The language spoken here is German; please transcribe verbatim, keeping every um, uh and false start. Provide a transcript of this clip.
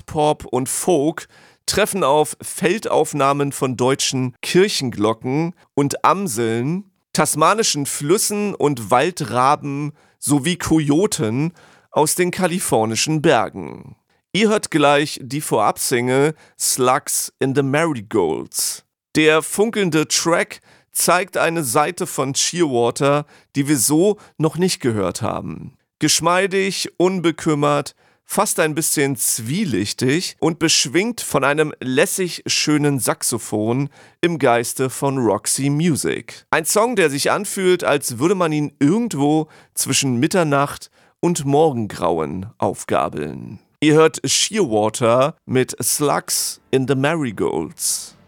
Pop und Folk treffen auf Feldaufnahmen von deutschen Kirchenglocken und Amseln, tasmanischen Flüssen und Waldraben sowie Kojoten aus den kalifornischen Bergen. Ihr hört gleich die Vorabsingle Slugs in the Marigolds. Der funkelnde Track zeigt eine Seite von Shearwater, die wir so noch nicht gehört haben. Geschmeidig, unbekümmert, fast ein bisschen zwielichtig und beschwingt von einem lässig schönen Saxophon im Geiste von Roxy Music. Ein Song, der sich anfühlt, als würde man ihn irgendwo zwischen Mitternacht und Morgengrauen aufgabeln. Ihr hört Shearwater mit Slugs in the Marigolds.